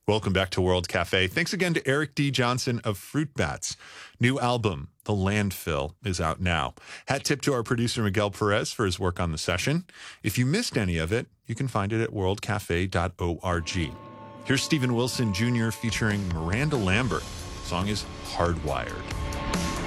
Welcome back to World Cafe. Thanks again to Eric D. Johnson of Fruit Bats. New album, The Landfill, is out now. Hat tip to our producer, Miguel Perez, for his work on the session. If you missed any of it, you can find it at worldcafe.org. Here's Stephen Wilson Jr. featuring Miranda Lambert. The song is Hardwired.